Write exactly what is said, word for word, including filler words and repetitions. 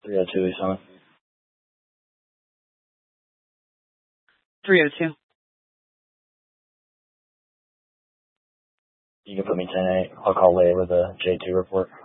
three oh two, Usama. three oh two. You can put me ten eight. I'll call Leigh with a J two report.